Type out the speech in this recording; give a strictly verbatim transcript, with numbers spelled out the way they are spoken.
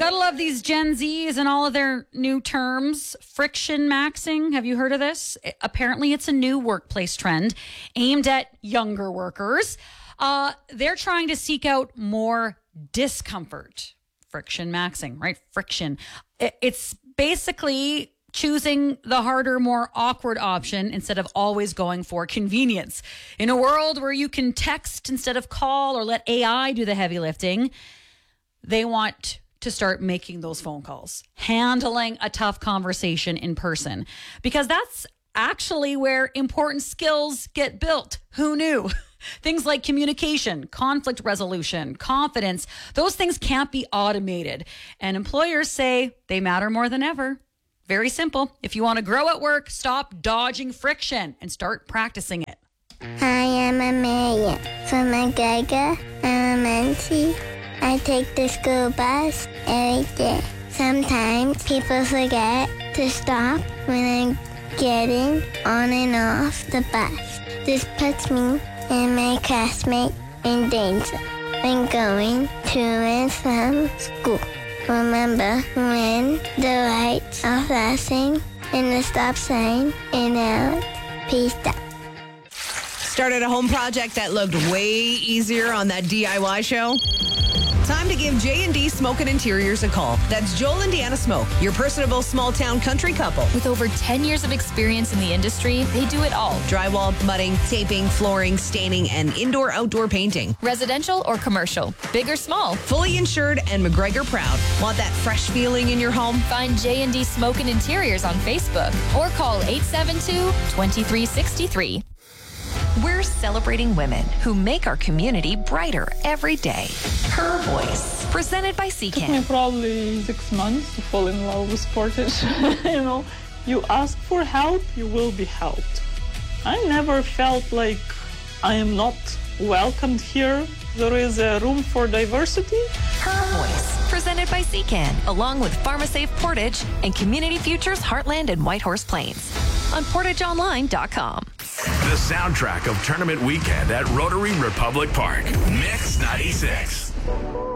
Gotta love these Gen Zs and all of their new terms. Friction maxing. Have you heard of this? It, apparently, it's a new workplace trend aimed at younger workers. Uh, they're trying to seek out more discomfort. Friction maxing, right? Friction. It, it's basically choosing the harder, more awkward option instead of always going for convenience. In a world where you can text instead of call or let A I do the heavy lifting, they want to start making those phone calls, handling a tough conversation in person, because that's actually where important skills get built. Who knew? Things like communication, conflict resolution, confidence, those things can't be automated. And employers say they matter more than ever. Very simple. If you want to grow at work, stop dodging friction and start practicing it. Hi, I'm Amelia from McGregor Elementary. I take the school bus every day. Sometimes people forget to stop when I'm getting on and off the bus. This puts me and my classmate in danger when going to and from school. Remember when the lights are flashing and the stop sign is out. Peace out. Started a home project that looked way easier on that D I Y show? Time to give J and D Smoke and Interiors a call. That's Joel and Deanna Smoke, your personable small-town country couple. With over ten years of experience in the industry, they do it all. Drywall, mudding, taping, flooring, staining, and indoor-outdoor painting. Residential or commercial, big or small. Fully insured and McGregor proud. Want that fresh feeling in your home? Find J and D Smoke and Interiors on Facebook or call eight seven two, two three six three. We're celebrating women who make our community brighter every day. Her Voice, presented by It took me Secan. probably six months to fall in love with Portage. You know, you ask for help, you will be helped. I never felt like I am not welcomed here. There is a room for diversity. Her Voice, presented by Secan, along with PharmaSafe Portage and Community Futures Heartland and Whitehorse Plains on portage online dot com. The soundtrack of tournament weekend at Rotary Republic Park. Mix ninety-six.